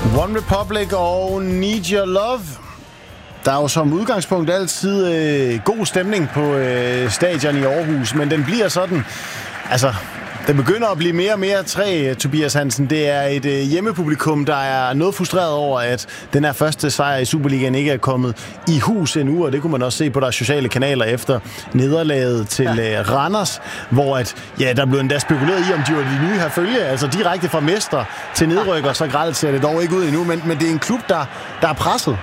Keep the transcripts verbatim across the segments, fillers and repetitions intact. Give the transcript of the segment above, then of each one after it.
One Republic og Need Your Love. Der er jo som udgangspunkt altid øh, god stemning på øh, stadion i Aarhus, men den bliver sådan, altså, den begynder at blive mere og mere træ, Tobias Hansen. Det er et øh, hjemmepublikum, der er noget frustreret over, at den her første sejr i Superligaen ikke er kommet i hus endnu, og det kunne man også se på deres sociale kanaler efter nederlaget til ja. øh, Randers, hvor at, ja, der blev endda spekuleret i, om de var de nye her følge, altså direkte fra mestre til nedrykker, så grelt ser det dog ikke ud endnu, men, men det er en klub, der, der er presset.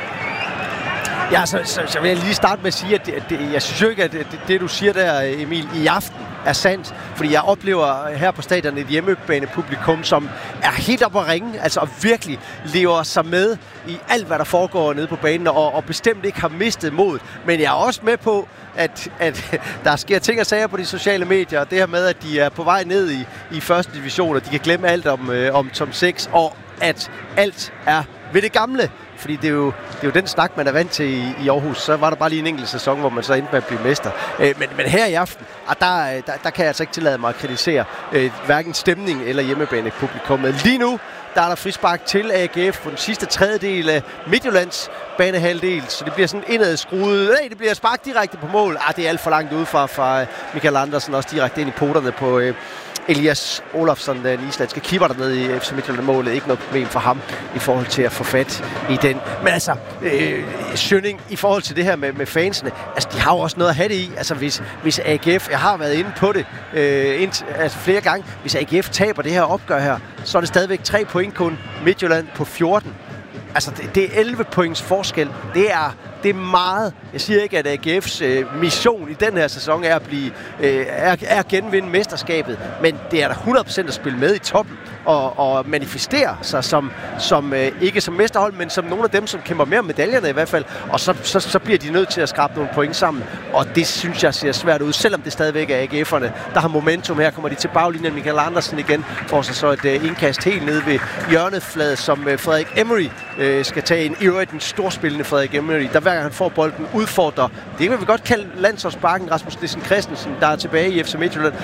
Ja, så, så, så vil jeg lige starte med at sige, at det, det, jeg synes jo ikke, at det, det, du siger der, Emil, i aften er sandt. Fordi jeg oplever her på stadion et hjemmebanepublikum, som er helt op at ringe, altså og virkelig lever sig med i alt, hvad der foregår nede på banen, og, og bestemt ikke har mistet mod. Men jeg er også med på, at, at der sker ting og sager på de sociale medier, og det her med, at de er på vej ned i, i første division, og de kan glemme alt om, øh, om top seks, og at alt er ved det gamle. Fordi det er, jo, det er jo den snak, man er vant til i, i Aarhus. Så var der bare lige en enkelt sæson, hvor man så endte med at blive mester. Øh, men, men her i aften, og der, der, der kan jeg altså ikke tillade mig at kritisere øh, hverken stemning eller hjemmebanepublikummet. Lige nu, der er der frispark til A G F på den sidste tredjedel af Midtjyllands banehalvdel. Så det bliver sådan indad skruet. Nej, det bliver spark direkte på mål. Ah, det er alt for langt udefra fra Michael Andersen. Også direkte ind i poterne på Øh, Elias Olofsson, den islandske keeper dernede i F C Midtjylland-målet. Ikke noget problem for ham i forhold til at få fat i den. Men altså, øh, Schønning, i forhold til det her med, med fansene, altså de har jo også noget at have det i. Altså hvis, hvis A G F, jeg har været inde på det øh, ind, altså flere gange, hvis A G F taber det her opgør her, så er det stadigvæk tre point kun. Midtjylland på fjorten. Altså det, det er elleve points forskel. Det er Det er meget. Jeg siger ikke, at A G F's øh, mission i den her sæson er at, blive, øh, er, er at genvinde mesterskabet, men det er da hundrede procent at spille med i toppen og, og manifestere sig som, som øh, ikke som mesterhold, men som nogle af dem, som kæmper mere om medaljerne i hvert fald, og så, så, så bliver de nødt til at skrabe nogle point sammen, og det synes jeg ser svært ud, selvom det stadigvæk er A G F'erne, der har momentum. Her kommer de til baglinjen. Michael Andersen igen får sig så et øh, indkast helt nede ved hjørnefladet, som øh, Frederik Emery øh, skal tage ind. I øvrigt en storspillende Frederik Emery, der hver gang han får bolden, udfordrer. Det kan vi godt kalde landsholdsbakken Rasmus Nielsen Christensen, der er tilbage i F C Midtjylland,